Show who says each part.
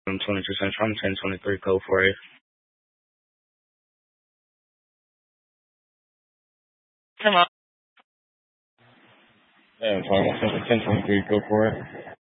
Speaker 1: I'm 22 Central. I'm 1023. Code for it.
Speaker 2: Come on.
Speaker 1: Yeah, I'm 1023. Code for it.